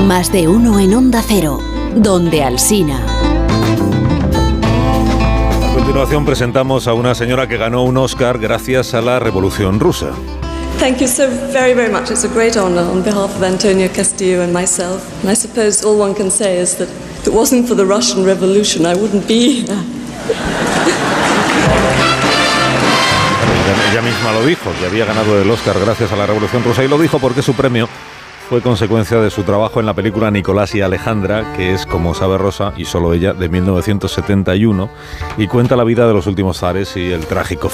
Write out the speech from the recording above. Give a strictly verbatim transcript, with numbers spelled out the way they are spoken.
Más de uno en Onda Cero, donde Alsina. A continuación presentamos a una señora que ganó un Oscar gracias a la Revolución Rusa. Thank you so very, very much. It's a great honor on behalf of Antonio Castillo and myself. And I suppose all one can say is that if it wasn't for the Russian Revolution, I wouldn't be here. Ella misma lo dijo, que había ganado el Oscar gracias a la Revolución Rusa, y lo dijo porque su premio fue consecuencia de su trabajo en la película Nicolás y Alejandra, que es, como sabe Rosa, y solo ella, de mil novecientos setenta y uno, y cuenta la vida de los últimos zares y el trágico